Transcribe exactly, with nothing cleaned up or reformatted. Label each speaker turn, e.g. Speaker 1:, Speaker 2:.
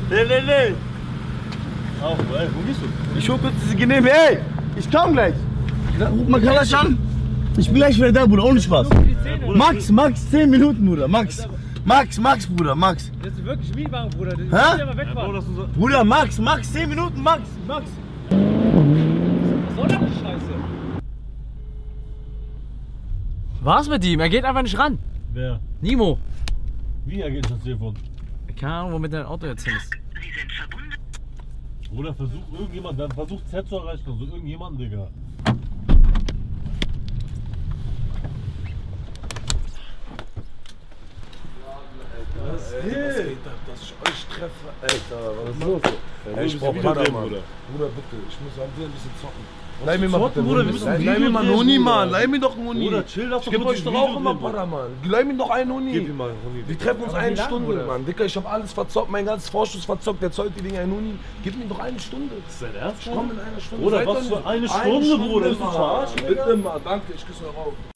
Speaker 1: Nee, nee, nee.
Speaker 2: Auf, ey, wo gehst du?
Speaker 1: Ich hol kurz diese Genehme, ey! Ich komm gleich! Ruf mal Kalasch an! Ich bin gleich wieder da, Bruder, ohne Spaß! Max, Max, zehn Minuten, Bruder, Max! Max, Max, Bruder, Max!
Speaker 3: Das ist wirklich Mietwagen, Bruder. Das
Speaker 1: Hä?
Speaker 3: ja mal wegfahren. Ja, Bro,
Speaker 1: Bruder, Max, Max, zehn Minuten, Max, Max!
Speaker 3: was soll denn die Scheiße? Was mit ihm? Er geht einfach nicht ran.
Speaker 2: Wer?
Speaker 3: Nimo.
Speaker 2: Wie, er geht das Telefon?
Speaker 3: Keine Ahnung, womit dein Auto jetzt hin ist.
Speaker 2: Oder versucht irgendjemand, dann versucht Z zu erreichen, also irgendjemanden, Digga.
Speaker 4: Was geht, dass ich euch treffe? Alter, was ist los? Ey, ich brauch Bruder, Bruder. Bruder, bitte, ich muss an dir ein bisschen zocken. Leih mir mal bitte,
Speaker 2: Bruder, wir müssen
Speaker 4: Leih mir mal einen Huni, Mann. Leih mir doch einen Huni.
Speaker 2: Bruder, chill, lass doch
Speaker 4: Ich geb
Speaker 2: kurz
Speaker 4: euch
Speaker 2: ein
Speaker 4: doch auch
Speaker 2: Video
Speaker 4: immer
Speaker 2: drehen,
Speaker 4: Para, Mann. Leih mir doch einen Huni.
Speaker 2: Gib ihm mal einen Huni.
Speaker 4: Wir treffen uns
Speaker 3: Aber
Speaker 4: eine
Speaker 3: wie lang,
Speaker 4: Stunde,
Speaker 3: Bruder?
Speaker 4: Mann. Dicker, ich hab alles verzockt, mein ganzes Vorschuss verzockt. Der zollt dir wegen einen Huni. Gib mir doch eine Stunde.
Speaker 2: Ist dein Ernst?
Speaker 4: Ich komm in einer Stunde.
Speaker 2: Bruder,
Speaker 4: Seid
Speaker 2: was
Speaker 4: doch
Speaker 2: für
Speaker 4: nicht-
Speaker 2: eine Stunde, Bruder? Ist du
Speaker 4: Mann.
Speaker 2: verarschen, Digga?
Speaker 4: Bitte mal, danke, ich küsse euch auf.